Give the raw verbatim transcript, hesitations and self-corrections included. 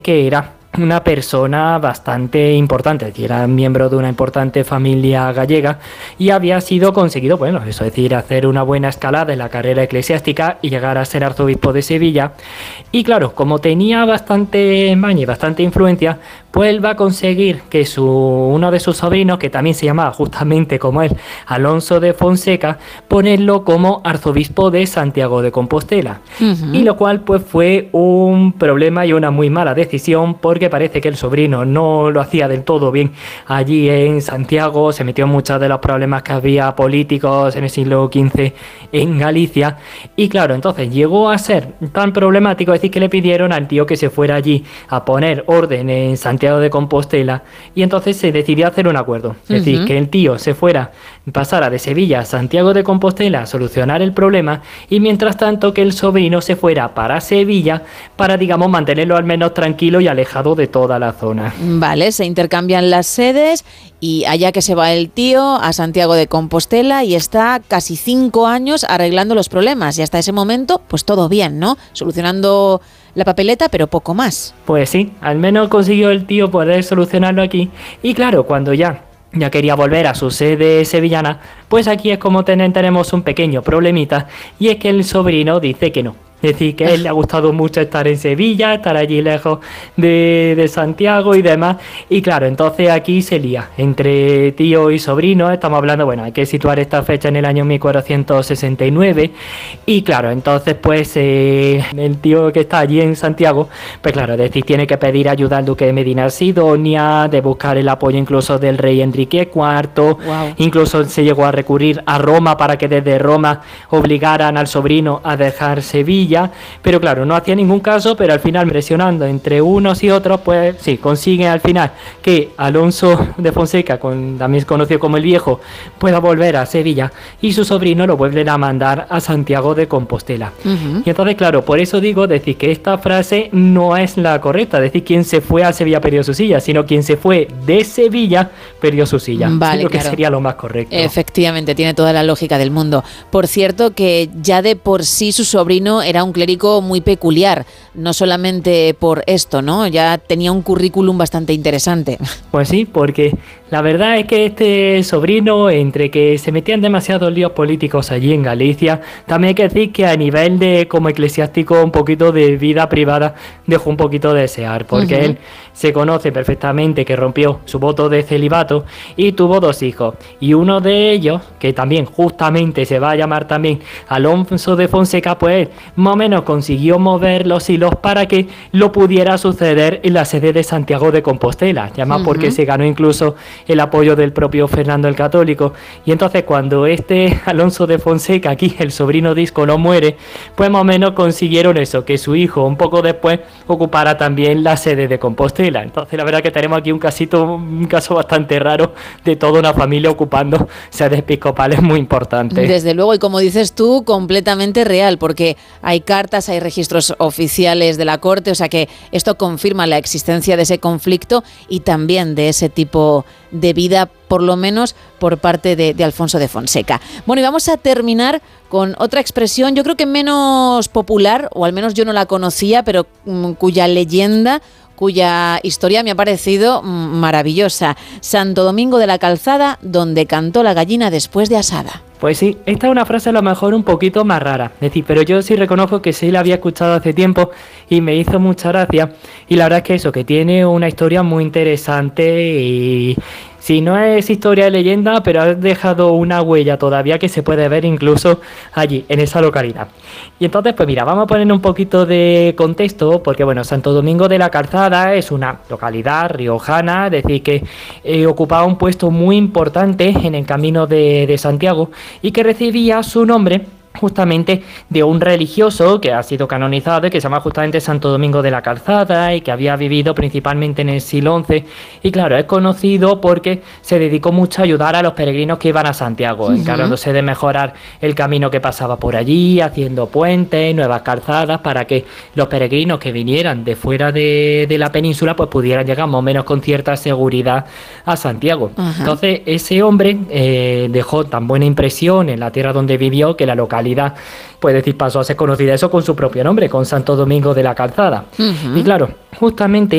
que era una persona bastante importante, es decir, era miembro de una importante familia gallega y había sido conseguido, bueno, eso es decir, hacer una buena escalada en la carrera eclesiástica y llegar a ser arzobispo de Sevilla. Y claro, como tenía bastante maña y bastante influencia, pues él va a conseguir que su, uno de sus sobrinos, que también se llamaba justamente como él, Alonso de Fonseca, ponerlo como arzobispo de Santiago de Compostela. Uh-huh. Y lo cual pues fue un problema y una muy mala decisión, porque parece que el sobrino no lo hacía del todo bien allí en Santiago, se metió en muchos de los problemas que había políticos en el siglo quince en Galicia. Y claro, entonces llegó a ser tan problemático, es decir, que le pidieron al tío que se fuera allí a poner orden en Santiago de Compostela, y entonces se decidió hacer un acuerdo, es uh-huh. decir, que el tío se fuera, pasara de Sevilla a Santiago de Compostela a solucionar el problema, y mientras tanto que el sobrino se fuera para Sevilla para, digamos, mantenerlo al menos tranquilo y alejado de toda la zona. Vale, se intercambian las sedes y allá que se va el tío a Santiago de Compostela y está casi cinco años arreglando los problemas, y hasta ese momento pues todo bien, ¿no? Solucionando la papeleta, pero poco más. Pues sí, al menos consiguió el tío poder solucionarlo aquí. Y claro, cuando ya, ya quería volver a su sede sevillana, pues aquí es como ten, tenemos un pequeño problemita, y es que el sobrino dice que no. Es decir, que a él le ha gustado mucho estar en Sevilla, estar allí lejos de, de Santiago y demás. Y claro, entonces aquí se lía entre tío y sobrino. Estamos hablando, bueno, hay que situar esta fecha en el año mil cuatrocientos sesenta y nueve. Y claro, entonces pues eh, el tío que está allí en Santiago, pues claro, es decir, tiene que pedir ayuda al duque de Medina Sidonia, de buscar el apoyo incluso del rey Enrique cuarto. Wow. Incluso se llegó a recurrir a Roma para que desde Roma obligaran al sobrino a dejar Sevilla. Pero claro, no hacía ningún caso, pero al final, presionando entre unos y otros, pues sí, consigue al final que Alonso de Fonseca, con, también conocido como el Viejo, pueda volver a Sevilla, y su sobrino lo vuelven a mandar a Santiago de Compostela. Uh-huh. Y entonces, claro, por eso digo, decir que esta frase no es la correcta, decir quien se fue a Sevilla perdió su silla, sino quien se fue de Sevilla perdió su silla. Vale, creo claro. que sería lo más correcto. Efectivamente, tiene toda la lógica del mundo. Por cierto, que ya de por sí su sobrino era un clérigo muy peculiar, no solamente por esto, ¿no? Ya tenía un currículum bastante interesante. Pues sí, porque la verdad es que este sobrino, entre que se metían demasiados líos políticos allí en Galicia, también hay que decir que a nivel de como eclesiástico, un poquito de vida privada dejó un poquito de desear, porque uh-huh. él se conoce perfectamente que rompió su voto de celibato y tuvo dos hijos, y uno de ellos, que también justamente se va a llamar también Alonso de Fonseca, pues más o menos consiguió mover los hilos para que lo pudiera suceder en la sede de Santiago de Compostela, ya más uh-huh. porque se ganó incluso el apoyo del propio Fernando el Católico. Y entonces cuando este Alonso de Fonseca, aquí el sobrino disco, no muere, pues más o menos consiguieron eso, que su hijo un poco después ocupara también la sede de Compostela. Entonces la verdad que tenemos aquí un casito, un caso bastante raro de toda una familia ocupando sedes episcopales muy importantes. Desde luego, y como dices tú, completamente real, porque hay cartas, hay registros oficiales de la corte, o sea que esto confirma la existencia de ese conflicto y también de ese tipo de vida, por lo menos por parte de, de Alfonso de Fonseca. Bueno, y vamos a terminar con otra expresión, yo creo que menos popular, o al menos yo no la conocía, pero mm, cuya leyenda, cuya historia me ha parecido mm, maravillosa. Santo Domingo de la Calzada, donde cantó la gallina después de asada. Pues sí, esta es una frase a lo mejor un poquito más rara, es decir, pero yo sí reconozco que sí la había escuchado hace tiempo y me hizo mucha gracia, y la verdad es que eso, que tiene una historia muy interesante y si no es historia de leyenda, pero ha dejado una huella todavía que se puede ver incluso allí, en esa localidad. Y entonces, pues mira, vamos a poner un poquito de contexto, porque bueno, Santo Domingo de la Calzada es una localidad riojana, es decir, que eh, ocupaba un puesto muy importante en el camino de, de Santiago, y que recibía su nombre justamente de un religioso que ha sido canonizado y que se llama justamente Santo Domingo de la Calzada y que había vivido principalmente en el siglo once, y claro, es conocido porque se dedicó mucho a ayudar a los peregrinos que iban a Santiago, uh-huh. encargándose de mejorar el camino que pasaba por allí, haciendo puentes, nuevas calzadas para que los peregrinos que vinieran de fuera de, de la península pues pudieran llegar más o menos con cierta seguridad a Santiago. Uh-huh. Entonces ese hombre eh, dejó tan buena impresión en la tierra donde vivió que la localidad pues decir, pasó a ser conocida eso con su propio nombre, con Santo Domingo de la Calzada. Uh-huh. Y claro, justamente